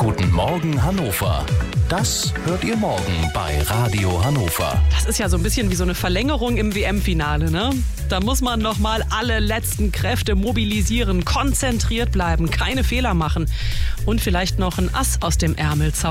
Guten Morgen Hannover. Das hört ihr morgen bei Radio Hannover. Das ist ja so ein bisschen wie so eine Verlängerung im WM-Finale, ne? Da muss man noch mal alle letzten Kräfte mobilisieren, konzentriert bleiben, keine Fehler machen und vielleicht noch ein Ass aus dem Ärmel zaubern.